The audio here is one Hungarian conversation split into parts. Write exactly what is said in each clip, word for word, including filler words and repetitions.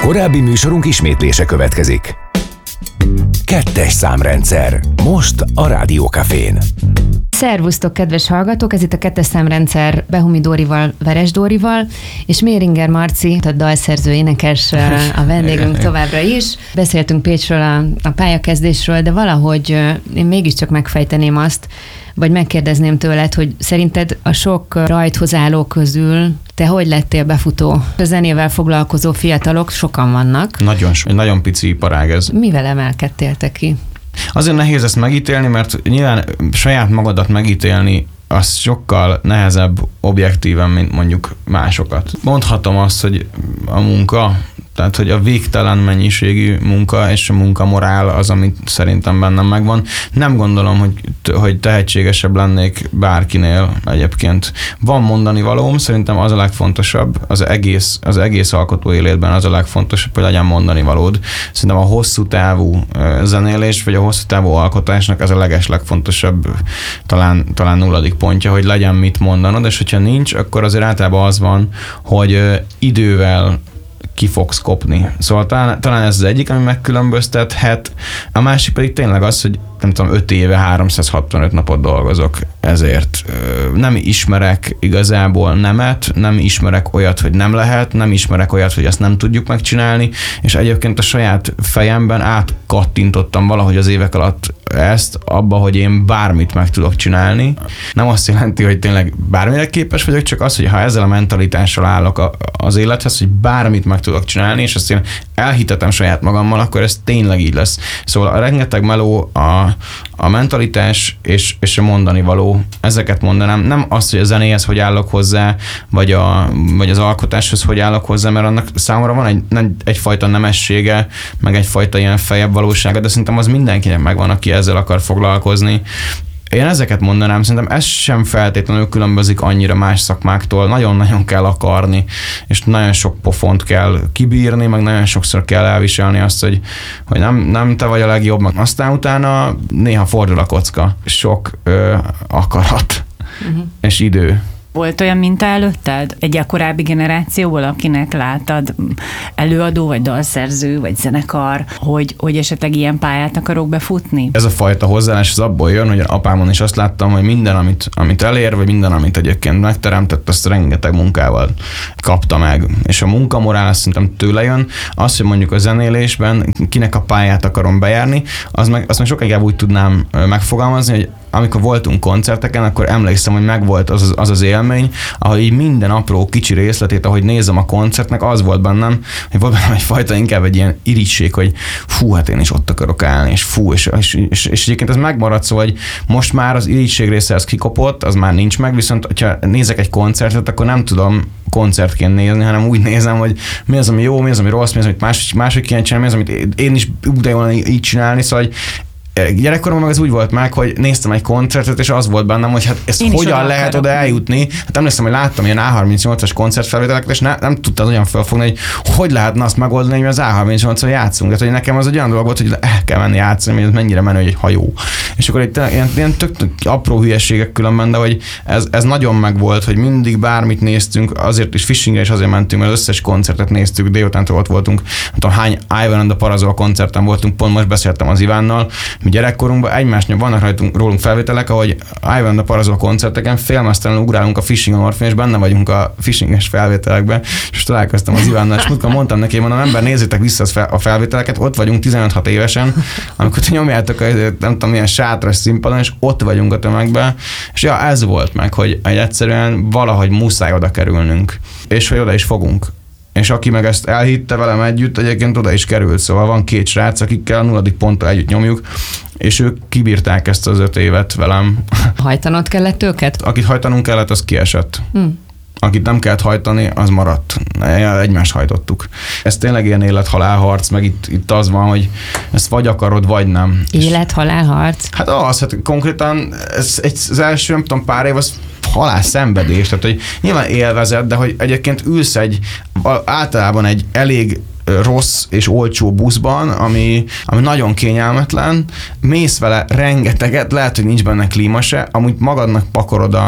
Korábbi műsorunk ismétlése következik. Kettes számrendszer. Most a Rádió Cafén. Szervusztok, kedves hallgatók! Ez itt a Kettes számrendszer Behumi Dórival, Veres Dórival, és Méringer Marci, a dalszerző énekes a vendégünk továbbra is. Beszéltünk Pécsről, a, a pályakezdésről, de valahogy én mégiscsak megfejteném azt, vagy megkérdezném tőled, hogy szerinted a sok rajthoz álló közül te hogy lettél befutó? A zenével foglalkozó fiatalok sokan vannak. Nagyon, nagyon pici iparág ez. Mivel emelkedtél te ki? Azért nehéz ezt megítélni, mert nyilván saját magadat megítélni az sokkal nehezebb objektíven, mint mondjuk másokat. Mondhatom azt, hogy a munka, tehát hogy a végtelen mennyiségű munka és a munkamorál az, amit szerintem bennem megvan. Nem gondolom, hogy, hogy tehetségesebb lennék bárkinél egyébként. Van mondani valóm, szerintem az a legfontosabb, az egész, az egész alkotó életben az a legfontosabb, hogy legyen mondani valód. Szerintem a hosszú távú zenélés, vagy a hosszú távú alkotásnak ez a leges legfontosabb, talán, talán nulladik pontja, hogy legyen mit mondanod, és hogyha nincs, akkor azért általában az van, hogy idővel ki fogsz kopni. Szóval talán, talán ez az egyik, ami megkülönböztethet. A másik pedig tényleg az, hogy nem tudom, öt éve háromszázhatvanöt napot dolgozok ezért. Nem ismerek igazából nemet, nem ismerek olyat, hogy nem lehet, nem ismerek olyat, hogy ezt nem tudjuk megcsinálni, és egyébként a saját fejemben átkattintottam valahogy az évek alatt ezt abba, hogy én bármit meg tudok csinálni. Nem azt jelenti, hogy tényleg bármire képes vagyok, csak az, hogy ha ezzel a mentalitással állok az élethez, hogy bármit meg tudok csinálni, és azt én elhitetem saját magammal, akkor ez tényleg így lesz. Szóval a rengeteg meló, a, a mentalitás és, és a mondani való, ezeket mondanám. Nem azt, hogy a zenéhez hogy állok hozzá, vagy, a, vagy az alkotáshoz hogy állok hozzá, mert annak számomra van egy, egyfajta nemessége, meg egyfajta ilyen fejebb valósága, de szerintem az mindenkinek megvan, aki ezzel akar foglalkozni. Én ezeket mondanám, szerintem ez sem feltétlenül különbözik annyira más szakmáktól, nagyon-nagyon kell akarni, és nagyon sok pofont kell kibírni, meg nagyon sokszor kell elviselni azt, hogy, hogy nem, nem te vagy a legjobb, meg aztán utána néha fordul a kocka. Sok ö, akarat uh-huh. és idő. Volt olyan minta előtted? Egy a korábbi generációból, akinek láttad előadó, vagy dalszerző, vagy zenekar, hogy, hogy esetleg ilyen pályát akarok befutni? Ez a fajta hozzáállás az abból jön, hogy apámon is azt láttam, hogy minden, amit, amit elér, vagy minden, amit egyébként megteremtett, azt rengeteg munkával kapta meg. És a munkamorál azt szerintem tőle jön. Az, hogy mondjuk a zenélésben kinek a pályát akarom bejárni, az meg, azt meg sokkal inkább úgy tudnám megfogalmazni, hogy amikor voltunk koncerteken, akkor emlékszem, hogy megvolt az az, az, az élmény, ahogy így minden apró kicsi részletét, ahogy nézem a koncertnek, az volt bennem, hogy volt bennem egyfajta inkább egy ilyen irigység, hogy fú, hát én is ott akarok állni, és fú, és, és, és, és egyébként ez megmaradt, szóval, hogy most már az irigység része az kikopott, az már nincs meg, viszont ha nézek egy koncertet, akkor nem tudom koncertként nézni, hanem úgy nézem, hogy mi az, ami jó, mi az, ami rossz, mi az, amit más, máshogy kéne csinálni, mi az, amit én is úgy volna így csinálni, szóval gyerekkoromban meg az úgy volt meg, hogy néztem egy koncertet, és az volt bennem, hogy hát ezt én hogyan oda lehet oda eljutni. Hát emlékszem, hogy láttam ilyen á harmincnyolcas koncertfelvételeket, és ne, nem tudtam olyan felfogni, hogy hogy lehetne azt megoldani, hogy az á harmincnyolcon játszunk. Tehát, hogy nekem az egy olyan dolog volt, hogy el kell menni játszani, hogy ez mennyire menő, hogy egy hajó. És akkor itt ilyen, ilyen tök, tök apró hülyeségek különben, de hogy ez, ez nagyon megvolt, hogy mindig bármit néztünk, azért is Fishingre is azért mentünk, mert az összes koncertet néztük, délutántól ott voltunk, nem tudom hány Ivan and the Parazol koncerten voltunk, pont most beszéltem az Ivánnal. Mi gyerekkorunkban egymásnyom vannak rajtunk, rólunk felvételek, ahogy Ivan and the Parazol koncerteken félmeztelenül ugrálunk a Fishing Orphan, és benne vagyunk a Fishinges felvételekben, és találkoztam az Ivánnal, és múltkor mondtam neki, mondom, ember, nézzétek vissza a felvételeket, ott vagyunk tizenöt-hat évesen, amikor nyomjátok a, nem tudom, milyen sátras színpadon, és ott vagyunk a tömegben, és ja, ez volt meg, hogy egyszerűen valahogy muszáj oda kerülnünk, és hogy oda is fogunk. És aki meg ezt elhitte velem együtt, egyébként oda is került. Szóval van két srác, akikkel a nulladik ponttal együtt nyomjuk, és ők kibírták ezt az öt évet velem. Hajtanod kellett őket? Akit hajtanunk kellett, az kiesett. Hmm. Akit nem kellett hajtani, az maradt. Egymást hajtottuk. Ez tényleg ilyen élet-halálharc, meg itt, itt az van, hogy ezt vagy akarod, vagy nem. Élet-halálharc? Hát az, hát konkrétan ez, egy, az első, nem tudom, pár év, az halál szenvedés, tehát hogy nyilván élvezed, de hogy egyébként ülsz egy, általában egy elég rossz és olcsó buszban, ami, ami nagyon kényelmetlen, mész vele rengeteget, lehet, hogy nincs benne klíma se, amúgy magadnak pakorod a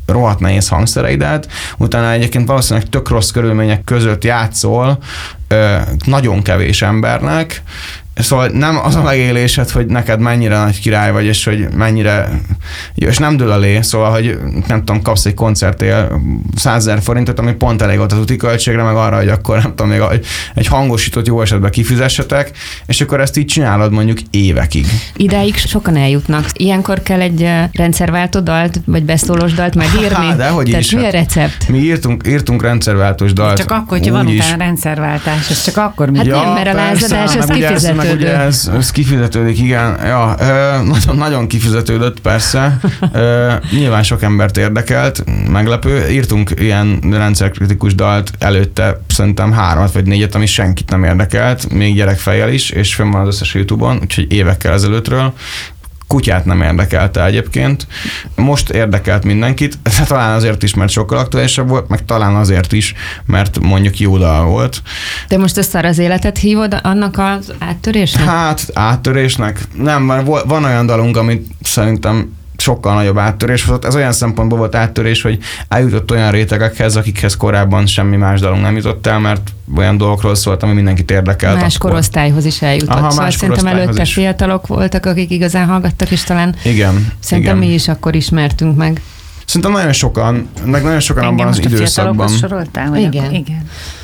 rohadt nehéz hangszereidet, utána egyébként valószínűleg tök rossz körülmények között játszol ö, nagyon kevés embernek, szóval nem az a megélésed, hogy neked mennyire nagy király vagy, és hogy mennyire, és nem dől elé, szóval, hogy nem tudom, kapsz egy koncertél százezer forintot, ami pont elég volt az úti költségre, meg arra, hogy akkor nem tudom, még egy hangosítót jó esetben kifizessetek, és akkor ezt így csinálod mondjuk évekig. Idáig sokan eljutnak. Ilyenkor kell egy rendszerváltó dalt, vagy beszólós dalt megírni? Há, de hogy Tehát is. mi a recept? Mi írtunk, írtunk rendszerváltós dalt. Csak akkor, hogyha van utána rendszerváltás, ez csak akkor mi? Hát ja, nem, mert a lázadás, az kifizetődő. Ugye ez, ez kifizetődik, igen. Ja, ö, nagyon, nagyon kifizetődött, persze. Ö, nyilván sok embert érdekelt, meglepő. Írtunk ilyen rendszerkritikus dalt előtte, szerintem háromat vagy négyet, ami senkit nem érdekelt, még gyerekfejjel is, és fönn van az összes YouTube-on, úgyhogy évekkel ezelőttről. Kutyát nem érdekelte egyébként. Most érdekelt mindenkit, de talán azért is, mert sokkal aktuálisabb volt, meg talán azért is, mert mondjuk jó dal volt. De most a szar az életet hívod annak az áttörésnek? Hát áttörésnek? Nem, mert van olyan dalunk, amit szerintem sokkal nagyobb áttörés volt. Ez olyan szempontból volt áttörés, hogy eljutott olyan rétegekhez, akikhez korábban semmi más dalunk nem jutott el, mert olyan dolgokról szólt, ami mindenkit érdekelt. Más akkor. Korosztályhoz is eljutott. Aha, szóval szerintem előtte is. Fiatalok voltak, akik igazán hallgattak, és talán igen, szerintem igen. mi is akkor ismertünk meg. Szerintem nagyon sokan, meg nagyon sokan abban az időszakban. Soroltál, igen. Akkor, igen.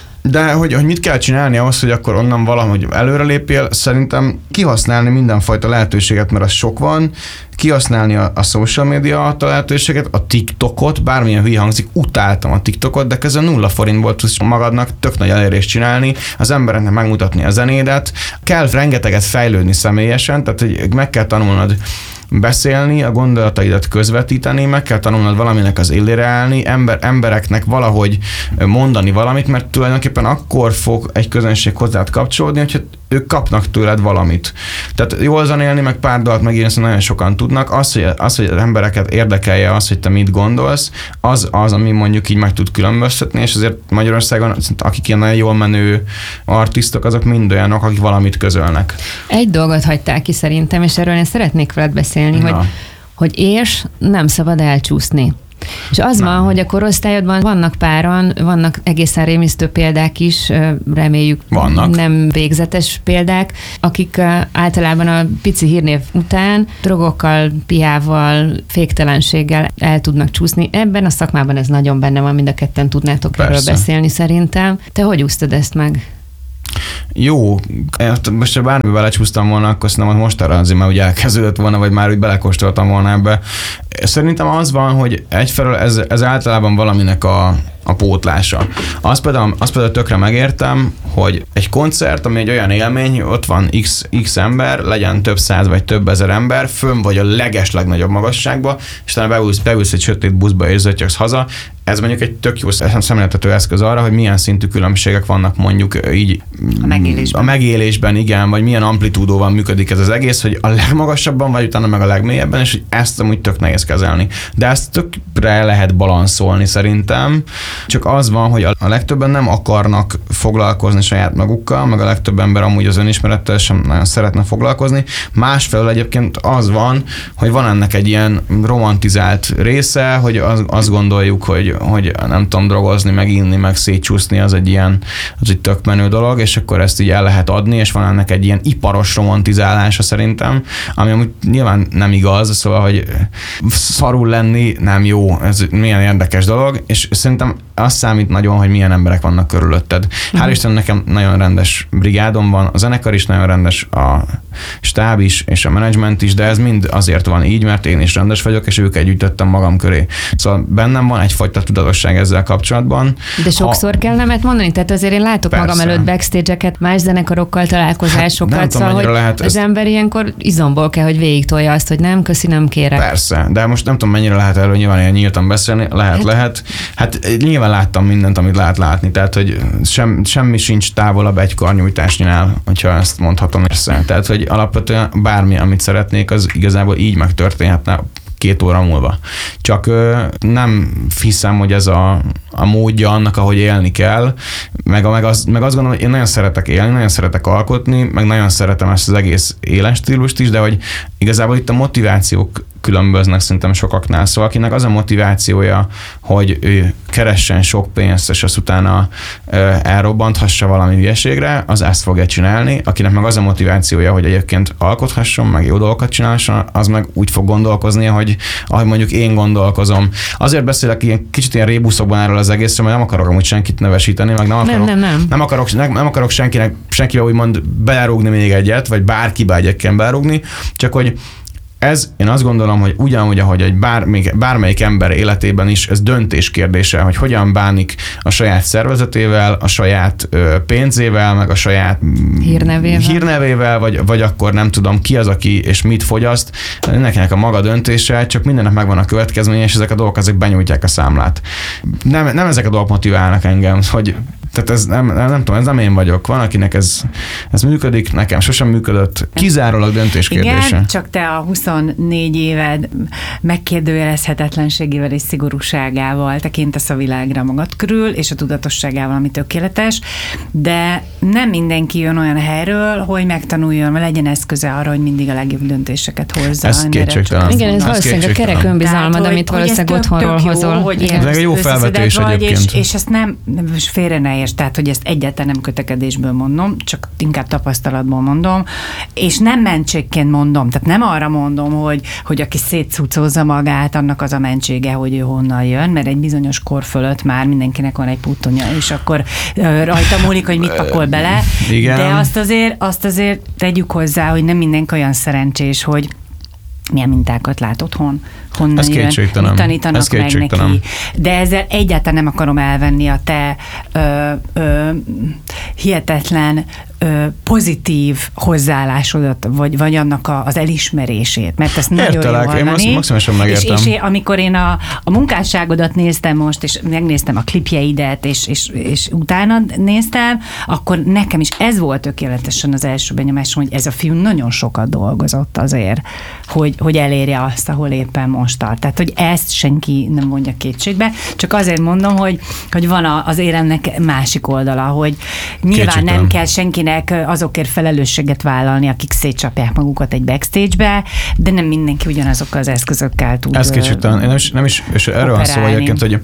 De hogy, hogy mit kell csinálni ahhoz, hogy akkor onnan valahogy előrelépjél, szerintem kihasználni mindenfajta lehetőséget, mert az sok van, kihasználni a, a social media lehetőséget, a TikTokot, bármilyen hülye hangzik, utáltam a TikTokot, de közben nulla forintból tudsz magadnak tök nagy elérést csinálni, az embereknek megmutatni a zenédet, kell rengeteget fejlődni személyesen, tehát hogy meg kell tanulnod beszélni, a gondolataidat közvetíteni, meg kell tanulnod valaminek az élére állni, ember, embereknek valahogy mondani valamit, mert tulajdonképpen akkor fog egy közönség hozzád kapcsolódni, hogyha ők kapnak tőled valamit. Tehát jól zenélni, meg pár dalt megírni, szóval nagyon sokan tudnak. Az, hogy, az, hogy az embereket érdekelje az, hogy te mit gondolsz, az az, ami mondjuk így meg tud különböztetni, és azért Magyarországon, akik ilyen nagyon jól menő artistok, azok mind olyanok, akik valamit közölnek. Egy dolgot hagytál ki szerintem, és erről én szeretnék veled beszélni, hogy, hogy és nem szabad elcsúszni. És az nem. van, hogy a korosztályodban vannak páran, vannak egészen rémisztő példák is, reméljük vannak. Nem végzetes példák, akik általában a pici hírnév után drogokkal, piával, féktelenséggel el tudnak csúszni. Ebben a szakmában ez nagyon benne van, mind a ketten tudnátok Persze. erről beszélni szerintem. Te hogy úsztad ezt meg? Jó, most ha bármi belecsúsztam volna, akkor szerintem most arra azért már úgy elkezdődött volna, vagy már úgy belekóstoltam volna ebbe. Szerintem az van, hogy egyfelől ez, ez általában valaminek a, a pótlása. Azt például, azt például tökre megértem, hogy egy koncert, ami egy olyan élmény, ott van x, x ember, legyen több száz vagy több ezer ember, fönn vagy a leges legnagyobb magasságba, és talán beülsz, beülsz egy sötét buszba és zötyögsz haza. Ez mondjuk egy tök jó szemléltető eszköz arra, hogy milyen szintű különbségek vannak mondjuk így a megélésben. A megélésben, igen, vagy milyen amplitúdóval működik ez az egész, hogy a legmagasabban, vagy utána meg a legmélyebben, és hogy ezt amúgy tök nehéz kezelni. De ezt tökre lehet balanszolni szerintem. Csak az van, hogy a legtöbben nem akarnak foglalkozni saját magukkal, meg a legtöbb ember amúgy az önismerettel sem nagyon szeretne foglalkozni. Másfelől egyébként az van, hogy van ennek egy ilyen romantizált része, hogy az, azt gondoljuk, hogy, hogy nem tudom, drogozni, meg inni, meg szétcsúszni, az egy ilyen, az egy tök menő dolog, és akkor ezt így el lehet adni, és van ennek egy ilyen iparos romantizálása szerintem, ami amúgy nyilván nem igaz, szóval, hogy szarul lenni nem jó, ez milyen érdekes dolog, és szerintem az számít nagyon, hogy milyen emberek vannak körülötted. Hál' Isten, nekem nagyon rendes brigádom van, a zenekar is nagyon rendes, a stáb is, és a menedzsment is, de ez mind azért van így, mert én is rendes vagyok, és őket gyűjtöttem magam köré. Szóval bennem van egyfajta tudatosság ezzel kapcsolatban. De sokszor ha... kell nemet mondani? Tehát azért én látok Persze. magam előtt backstage-eket, más zenekarokkal, találkozásokat, hát, szóval, hogy lehet az ezt... ember ilyenkor izomból kell, hogy végig tolja azt, hogy nem, köszi, nem kérek. Persze, de most nem tudom, mennyire lehet erről nyilván ilyen nyíltan beszélni, lehet, hát... lehet. Hát nyilván láttam mindent, amit lehet látni, tehát, hogy sem, semmi sincs távolabb egy karnyújtásnál, hogyha ezt mondhatom össze. Tehát, hogy alapvetően bármi, amit szeretnék, az igazából így megtörténhetne két óra múlva. Csak ö, nem hiszem, hogy ez a, a módja annak, ahogy élni kell, meg, meg, az, meg azt gondolom, hogy én nagyon szeretek élni, nagyon szeretek alkotni, meg nagyon szeretem ezt az egész életstílust is, de hogy igazából itt a motivációk különböznek szerintem sokaknál. Szóval akinek az a motivációja, hogy ő keressen sok pénzt, és azt utána ö, elrobbanthassa valami hülyeségre, az ezt fogja csinálni. Akinek meg az a motivációja, hogy egyébként alkothasson, meg jó dolgokat csinálhasson, az meg úgy fog gondolkozni, hogy ahogy mondjuk én gondolkozom. Azért beszélek ilyen kicsit ilyen rébuszokban erről az egészről, mert nem akarok amúgy senkit nevesíteni, meg nem akarok, nem, nem, nem. nem akarok, nem, nem akarok senkinek, senkivel úgymond belerúgni még egyet, vagy bárkibe egyet berúgni, csak hogy ez, én azt gondolom, hogy ugyanúgy, ahogy egy bármelyik, bármelyik ember életében is, ez döntés kérdése, hogy hogyan bánik a saját szervezetével, a saját ö, pénzével, meg a saját hírnevével, hírnevével vagy, vagy akkor nem tudom ki az, aki és mit fogyaszt. Nekinek a maga döntése, csak mindennek megvan a következménye, és ezek a dolgok ezek benyújtják a számlát. Nem, nem ezek a dolgok motiválnak engem, hogy tehát ez nem, nem, nem tudom, ez nem én vagyok. Van, akinek ez, ez működik, nekem sosem működött. Kizárólag döntés kérdése. Igen, csak te a huszonnégy éved megkérdőjelezhetetlenségével és szigorúságával tekintesz a világra magad körül, és a tudatosságával, ami tökéletes, de nem mindenki jön olyan helyről, hogy megtanuljon, vagy legyen eszköze arra, hogy mindig a legjobb döntéseket hozza. Ez kétségtelen. Igen, ez valószínűleg a kerek önbizalmad, amit valószínűleg otthonról hozol. Hogy ez egy jó felvetés vagy, egyébként. És, és ezt nem, félre ne érts, tehát, hogy ezt egyáltalán nem kötekedésből mondom, csak inkább tapasztalatból mondom, és nem mentségként mondom, tehát nem arra mondom, hogy, hogy aki szétszúcózza magát, annak az a mentsége, hogy ő honnan jön, mert egy bizonyos kor fölött már mindenkinek van egy puttonya, és akkor rajta múlik, hogy mit pakol bele, igen. De azt azért, azt azért tegyük hozzá, hogy nem mindenki olyan szerencsés, hogy milyen mintákat lát otthon, honnan ez jön, mit tanítanak ez meg neki. De ezzel egyáltalán nem akarom elvenni a te ö, ö, hihetetlen ö, pozitív hozzáállásodat, vagy, vagy annak a, az elismerését, mert ezt nagyon Értelek, jó hallani. Én maximálisan megértem. És, és én, amikor én a, a munkásságodat néztem most, és megnéztem a klipjeidet, és, és, és utána néztem, akkor nekem is ez volt tökéletesen az első benyomásom, hogy ez a fiú nagyon sokat dolgozott azért, hogy, hogy elérje azt, ahol éppen most tart. Tehát, hogy ezt senki nem mondja kétségbe, csak azért mondom, hogy, hogy van az éremnek másik oldala, hogy nyilván Kétségtelen. nem kell senkinek azokért felelősséget vállalni, akik szétcsapják magukat egy backstage-be, de nem mindenki ugyanazokkal az eszközökkel tud Ez kétségtelen. Én nem is, nem is és erről van szó egyébként, hogy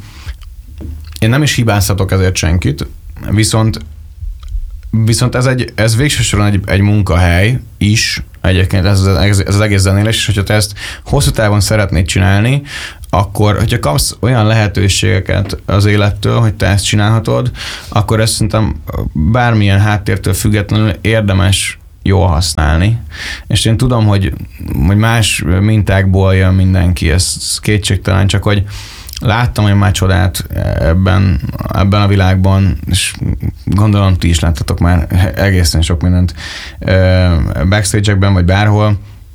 én nem is hibáztatok ezért senkit, viszont Viszont ez, egy, ez végső soron egy, egy munkahely is, egyébként ez az, ez az egész zenélés, és hogyha te ezt hosszú távon szeretnéd csinálni, akkor, hogyha kapsz olyan lehetőségeket az élettől, hogy te ezt csinálhatod, akkor ezt szerintem bármilyen háttértől függetlenül érdemes jól használni. És én tudom, hogy, hogy más mintákból jön mindenki, ez kétségtelen, csak hogy láttam olyan már csodát ebben, ebben a világban, és gondolom ti is láttatok már egészen sok mindent backstage-ekben, vagy bárhol.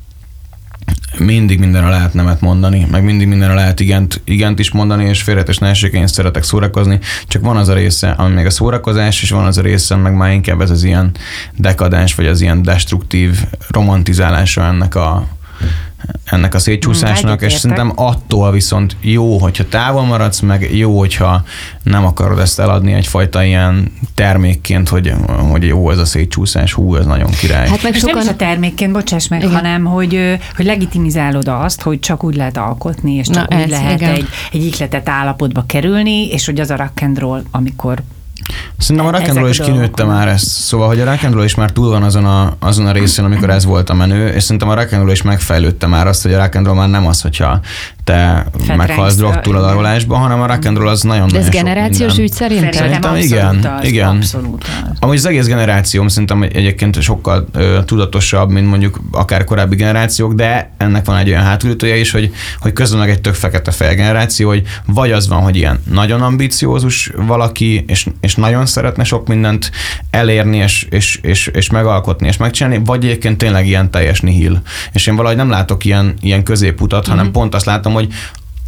Mindig mindenre lehet nemet mondani, meg mindig mindenre lehet igent, igent is mondani, és félretes ne essék, én szeretek szórakozni, csak van az a része, ami még a szórakozás, és van az a része, meg már inkább ez az ilyen dekadens, vagy az ilyen destruktív romantizálása ennek a ennek a szétcsúszásnak, és szerintem attól viszont jó, hogyha távol maradsz, meg jó, hogyha nem akarod ezt eladni egyfajta ilyen termékként, hogy, hogy jó, ez a szétcsúszás, hú, ez nagyon király. Hát meg sokan... nem is a termékként, bocsáss meg, igen. hanem hogy, hogy legitimizálod azt, hogy csak úgy lehet alkotni, és csak Na úgy ez, lehet egy, egy ihletett állapotba kerülni, és hogy az a rock and roll, amikor Szerintem a rock and roll is kinőtte már ezt. Szóval, hogy a rock and roll is már túl van azon a, azon a részén, amikor ez volt a menő, és szerintem a rock and roll is megfejlődte már azt, hogy a rock and roll már nem az, hogyha te Fed meghalsz drogtúladalolásban, hanem a rock and roll az nagyon De ez generációs ügy szerintem? Szerintem igen. Az, igen. Abszolút az. Amúgy az egész generációm szerintem egyébként sokkal ö, tudatosabb, mint mondjuk akár korábbi generációk, de ennek van egy olyan hátulütője is, hogy, hogy közben meg egy tök fekete feje generáció, hogy vagy az van, hogy ilyen nagyon ambiciózus valaki, és, és nagyon szeretne sok mindent elérni, és, és, és, és megalkotni, és megcsinálni, vagy egyébként tényleg ilyen teljes nihil. És én valahogy nem látok ilyen, ilyen középutat, mm-hmm. hanem pont azt látom, hogy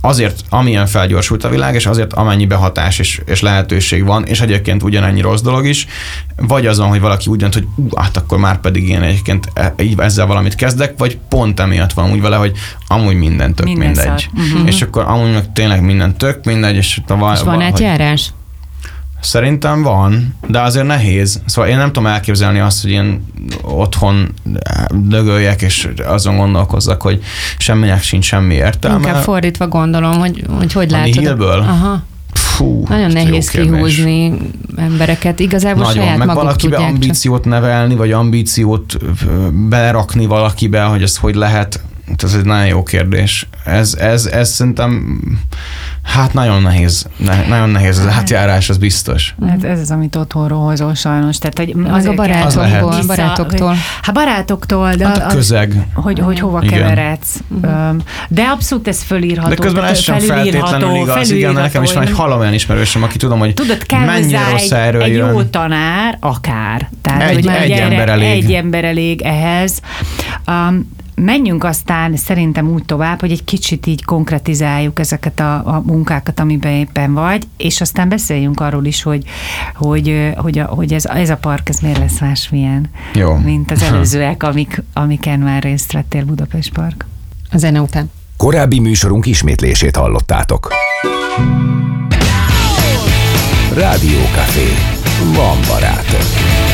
azért, amilyen felgyorsult a világ, és azért amennyi behatás és, és lehetőség van, és egyébként ugyanennyi rossz dolog is, vagy azon, hogy valaki úgy dönt, hogy ú, hát akkor már pedig én egyébként így ezzel valamit kezdek, vagy pont emiatt van úgy vele, hogy amúgy minden tök Minden mindegy. Uh-huh. És akkor amúgy meg tényleg minden tök mindegy, és, a, És van átjárás? Szerintem van, de azért nehéz. Szóval én nem tudom elképzelni azt, hogy én otthon dögöljek, és azon gondolkozzak, hogy semminek sincs semmi értelme. Inkább fordítva gondolom, hogy hogy, hogy látod. A nihilből? Aha. Fú, nagyon nehéz kihúzni embereket. Igazából nagyon, saját meg maguk valakibe tudják ambíciót csak nevelni, vagy ambíciót belerakni valakibe, hogy ez hogy lehet. Ez egy nagyon jó kérdés. Ez, ez, ez szerintem hát nagyon nehéz, ne, nagyon nehéz az átjárás, az biztos. Hát ez az, amit otthonról hozol sajnos. Tehát, hogy az a barátokból, vissza, barátoktól. Hogy, hát barátoktól, de hát a közeg. Hogy, hogy hova igen. keveredsz. Uh-huh. De abszolút ez fölírható. De közben ez sem feltétlenül igaz. Igen, nekem is van egy halom olyan ismerősöm, aki tudom, hogy Tudod, mennyire rossz erről egy jön. jó tanár, akár. Tehát, egy, hogy egy, egy ember elég. Egy ember elég ehhez. Um, Menjünk aztán szerintem úgy tovább, hogy egy kicsit így konkretizáljuk ezeket a, a munkákat, amiben éppen vagy, és aztán beszéljünk arról is, hogy, hogy, hogy, a, hogy ez, ez a park, ez miért lesz másmilyen, Jó. mint az előzőek, amik, amiken már részt vettél, Budapest Park. A zene után. Korábbi műsorunk ismétlését hallottátok. Rádió Café. Van barátok.